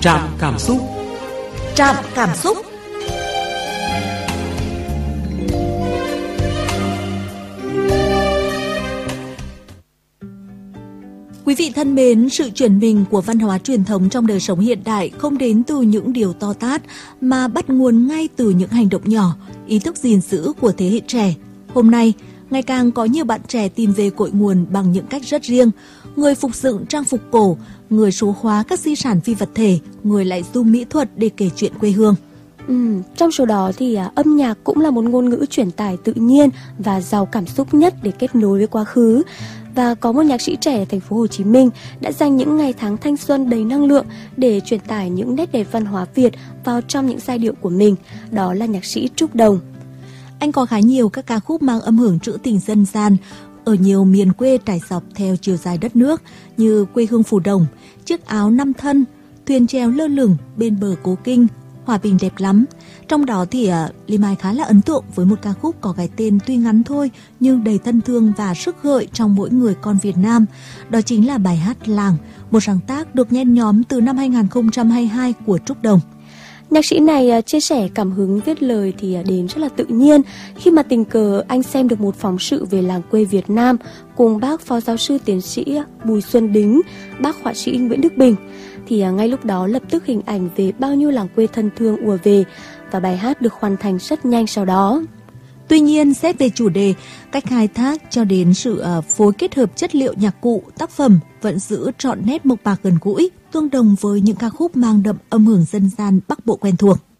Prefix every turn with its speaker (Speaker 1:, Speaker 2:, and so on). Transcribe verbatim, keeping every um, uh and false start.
Speaker 1: Trạm cảm xúc.
Speaker 2: Trạm cảm xúc. Quý vị thân mến, sự chuyển mình của văn hóa truyền thống trong đời sống hiện đại không đến từ những điều to tát mà bắt nguồn ngay từ những hành động nhỏ, ý thức gìn giữ của thế hệ trẻ. Hôm nay, ngày càng có nhiều bạn trẻ tìm về cội nguồn bằng những cách rất riêng. Người phục dựng trang phục cổ, người số hóa các di sản phi vật thể, người lại dùng mỹ thuật để kể chuyện quê hương.
Speaker 3: Ừ, trong số đó thì à, âm nhạc cũng là một ngôn ngữ truyền tải tự nhiên và giàu cảm xúc nhất để kết nối với quá khứ. Và có một nhạc sĩ trẻ ở thành phố Hồ Chí Minh đã dành những ngày tháng thanh xuân đầy năng lượng để truyền tải những nét đẹp văn hóa Việt vào trong những giai điệu của mình. Đó là nhạc sĩ Trúc Đồng.
Speaker 2: Anh có khá nhiều các ca khúc mang âm hưởng trữ tình dân gian ở nhiều miền quê trải dọc theo chiều dài đất nước như Quê hương Phù Đồng, Chiếc áo năm thân, Thuyền treo lơ lửng bên bờ Cố Kinh, Hòa bình đẹp lắm. Trong đó thì uh, Lê Mai khá là ấn tượng với một ca khúc có cái tên tuy ngắn thôi nhưng đầy thân thương và sức gợi trong mỗi người con Việt Nam. Đó chính là bài hát Làng, một sáng tác được nhen nhóm từ năm hai không hai hai của Trúc Đồng.
Speaker 3: Nhạc sĩ này chia sẻ cảm hứng viết lời thì đến rất là tự nhiên khi mà tình cờ anh xem được một phóng sự về làng quê Việt Nam cùng bác phó giáo sư tiến sĩ Bùi Xuân Đính, bác họa sĩ Nguyễn Đức Bình. Thì ngay lúc đó lập tức hình ảnh về bao nhiêu làng quê thân thương ùa về và bài hát được hoàn thành rất nhanh sau đó.
Speaker 2: Tuy nhiên, xét về chủ đề, cách khai thác cho đến sự uh, phối kết hợp chất liệu nhạc cụ, tác phẩm vẫn giữ trọn nét mộc mạc gần gũi, tương đồng với những ca khúc mang đậm âm hưởng dân gian Bắc Bộ quen thuộc.